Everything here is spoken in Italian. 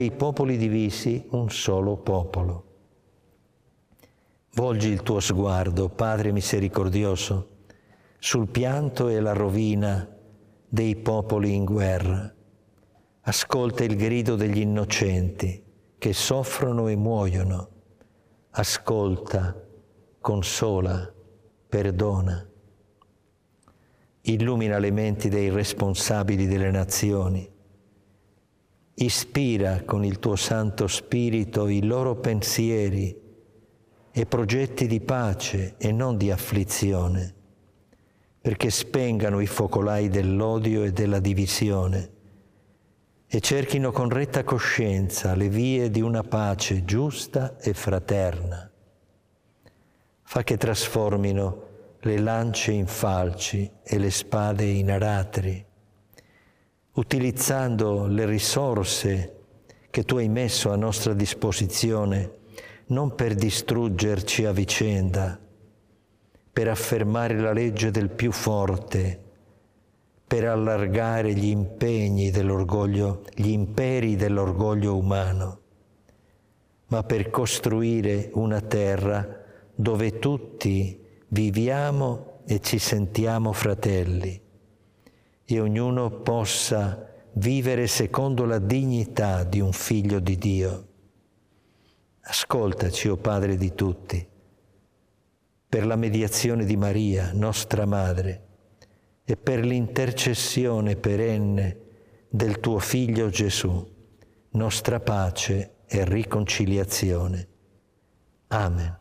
i popoli divisi un solo popolo. Volgi il tuo sguardo, Padre misericordioso, sul pianto e la rovina dei popoli in guerra. Ascolta il grido degli innocenti che soffrono e muoiono. Ascolta, consola, perdona. Illumina le menti dei responsabili delle nazioni. Ispira con il tuo Santo Spirito i loro pensieri e progetti di pace e non di afflizione, perché spengano i focolai dell'odio e della divisione e cerchino con retta coscienza le vie di una pace giusta e fraterna. Fa che trasformino le lance in falci e le spade in aratri, utilizzando le risorse che tu hai messo a nostra disposizione non per distruggerci a vicenda, per affermare la legge del più forte, per allargare gli imperi dell'orgoglio umano, ma per costruire una terra dove tutti viviamo e ci sentiamo fratelli e ognuno possa vivere secondo la dignità di un figlio di Dio. Ascoltaci, o Padre di tutti, per la mediazione di Maria, nostra Madre, e per l'intercessione perenne del tuo Figlio Gesù, nostra pace e riconciliazione. Amen.